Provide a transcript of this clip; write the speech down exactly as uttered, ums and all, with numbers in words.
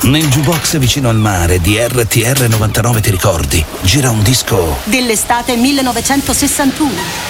Nel jukebox vicino al mare di R T R novantanove, ti ricordi? Gira un disco dell'estate millenovecentosessantuno.